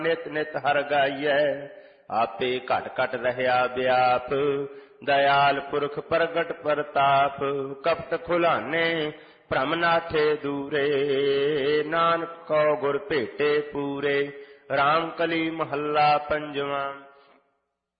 ਨਿਤ ਨਿਤ ਹਰ ਗਾਈਐ। ਆਪੇ ਘਟ ਘਟ ਰਹਿਆ ਵਿਆਪ, ਦਇਆਲ ਪੁਰਖ ਪ੍ਰਗਟ ਪ੍ਰਤਾਪ। ਕਪਟ ਖੁਲਾਨੇ ਭ੍ਰਮ ਨਾਥੇ ਦੂਰੇ, ਨਾਨਕ ਕਉ ਗੁਰ ਭੇਟੇ ਪੂਰੇ। ਰਾਮ ਕਲੀ ਮਹੱਲਾ ਪੰਜਵਾਂ।